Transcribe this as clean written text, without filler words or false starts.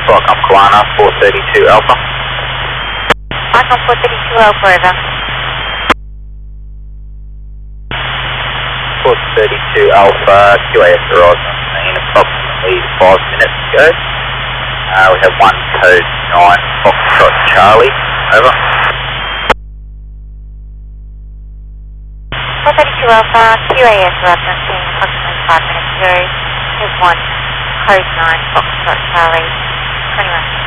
Welcome, Kalana, 432 Alpha. Welcome, 432 Alpha, over. 432 Alpha, QAS arrived on scene approximately 5 minutes ago. We have one code 9 Foxtrot Charlie, over. 432 Alpha, QAS arrived on scene approximately 5 minutes ago. We have one code 9 Foxtrot Charlie, 21.